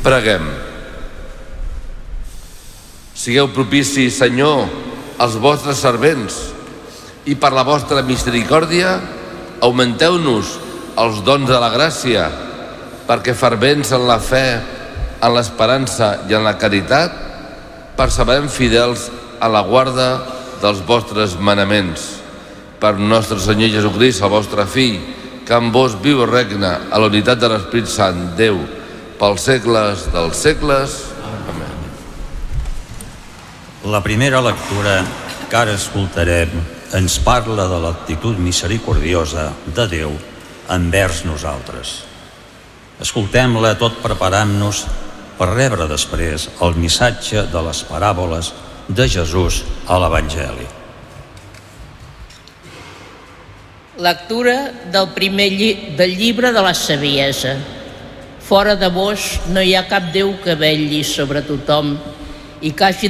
Preguem. Sigueu propicis, Senyor, als vostres servents, i per la vostra misericòrdia augmenteu-nos els dons de la gràcia, perquè fervents en la fe, en l'esperança i en la caritat, perseverem fidels a la guarda dels vostres manaments. Per nostre Senyor Jesucrist, el vostre Fill, que amb vos viu i regna a la unitat de l'Espírit Sant, Déu, pels segles dels segles. Amén. La primera lectura que ara escoltarem ens parla de l'actitud misericordiosa de Déu envers nosaltres. Escoltem-la tot preparant-nos per rebre després el missatge de les paràboles de Jesús a l'Evangeli. Lectura del llibre de la saviesa. Fora de vos no hi ha cap Déu que vetlli sobre tothom i que hàgiu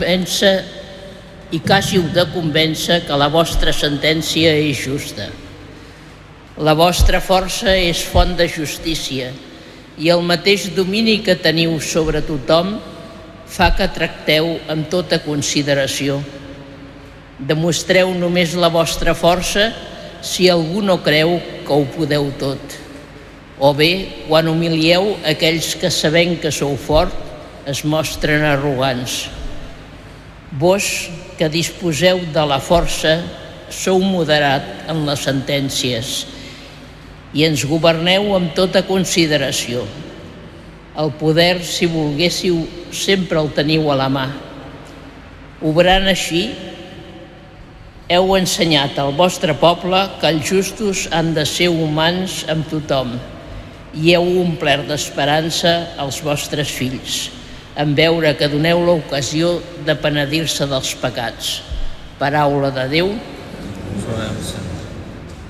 de convèncer que la vostra sentència és justa. La vostra força és font de justícia i el mateix domini que teniu sobre tothom fa que tracteu amb tota consideració. Demostreu només la vostra força si algú no creu que ho podeu tot. O bé, quan humilieu aquells que sabent que sou fort es mostren arrogants. Vos, que disposeu de la força, sou moderat en les sentències i ens governeu amb tota consideració. El poder, si volguéssiu, sempre el teniu a la mà. Obrant així, heu ensenyat al vostre poble que els justos han de ser humans amb tothom i heu omplert d'esperança els vostres fills, en veure que doneu l'ocasió de penedir-se dels pecats. Paraula de Déu.